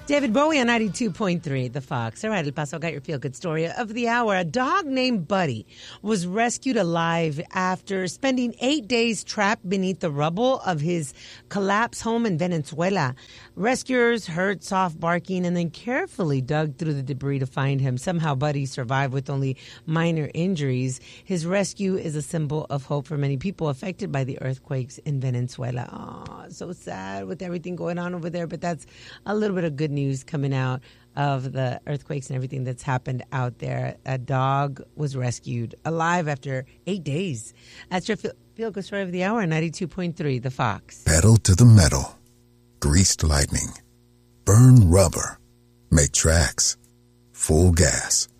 David Bowie on 92.3, The Fox. All right, El Paso, got your feel-good story of the hour. A dog named Buddy was rescued alive after spending 8 days trapped beneath the rubble of his collapsed home in Venezuela. Rescuers heard soft barking and then carefully dug through the debris to find him. Somehow Buddy survived with only minor injuries. His rescue is a symbol of hope for many people affected by the earthquakes in Venezuela. Oh, so sad with everything going on over there, but that's a little bit of good news coming out of the earthquakes and everything that's happened out there. A dog was rescued alive after 8 days. That's your feel-good story of the hour, 92.3, The Fox. Pedal to the metal. Greased lightning. Burn rubber. Make tracks. Full gas.